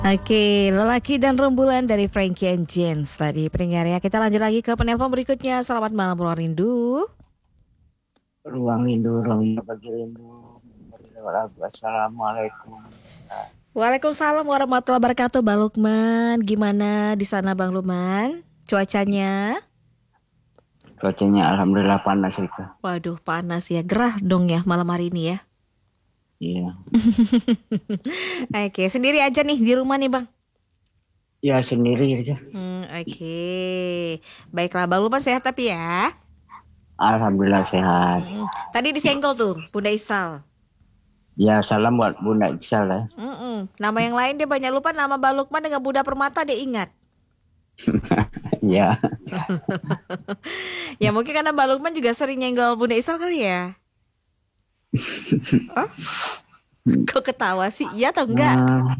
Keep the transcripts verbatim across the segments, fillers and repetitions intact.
Oke, Lelaki dan Rembulan dari Frankie and Jens tadi pendengar ya. Kita lanjut lagi ke penelpon berikutnya. Selamat malam Ruang Rindu. Ruang rindu, ruang rindu bagi rindu. Assalamualaikum. Waalaikumsalam warahmatullahi wabarakatuh, Bang Lukman. Gimana di sana Bang Lukman? Cuacanya? Cuacanya alhamdulillah panas itu. Waduh, panas ya. Gerah dong ya malam hari ini ya. Iya. Oke, sendiri aja nih di rumah nih Bang. Ya sendiri aja. Hmm, Oke, baiklah Bang Lukman sehat tapi ya. Alhamdulillah sehat. Hmm, Tadi disenggol tuh Bunda Isal. Ya salam buat Bunda Iksal ya. Mm-mm. Nama yang lain dia banyak lupa. Nama Bang Lukman dengan Bunda Permata dia ingat. Ya. Ya mungkin karena Bang Lukman juga sering nyenggol Bunda Isal kali ya. Hah? Kok ketawa sih? Iya atau enggak? Nah,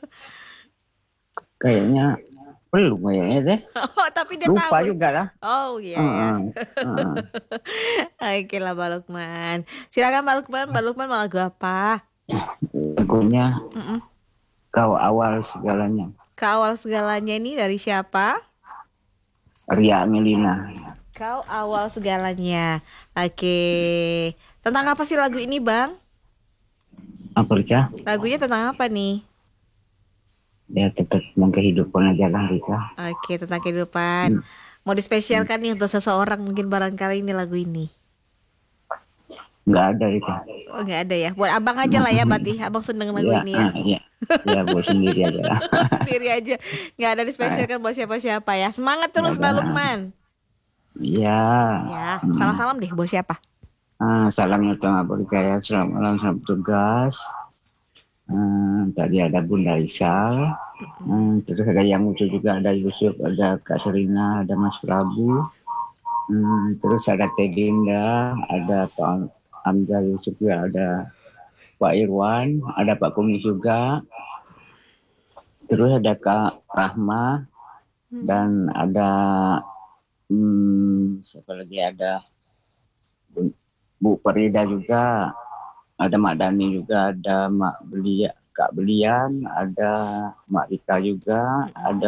kayaknya belum kayaknya deh. Oh, tapi dia Lupa tahu. juga lah. Oh iya ya. Uh-uh. Oke lah Bang Lukman. Silakan Bang Lukman. Bang Lukman mau lagu apa? Lagunya Mm-mm. Kau Awal Segalanya. Kau awal segalanya ini dari siapa? Ria Melina. Kau awal segalanya. Oke. Tentang apa sih lagu ini Bang? Apa Rika? Lagunya tentang apa nih? Ya tetap tentang kehidupan aja lah Rika. Oke, tentang kehidupan. Mau dispesialkan nih untuk seseorang mungkin barangkali ini lagu ini. Nggak ada Rika. Oh nggak ada ya. Buat abang aja lah ya, berarti abang seneng lagu Ya, ini ya. ah, ya. Ya buat sendiri aja lah. Sendiri aja. Nggak ada dispesialkan buat siapa-siapa ya. Semangat terus Bang Lukman. Ya. Ya, salam-salam deh buat siapa? Ah, salamnya Tengah Berkaya, selamat malam, selamat tugas. Ah, tadi ada Bunda Isal, ah, terus ada yang lucu juga, ada Yusuf, ada Kak Serina, ada Mas Prabu, ah, terus ada Teh Dinda, ada Pak Hamzah Yusuf juga, ada Pak Irwan, ada Pak Kumi juga, terus ada Kak Rahma, dan ada hmm, siapa lagi, ada Bu Farida juga, ada Mak Dani juga, ada Mak Belia, Kak Belian, ada Mak Rika juga, ada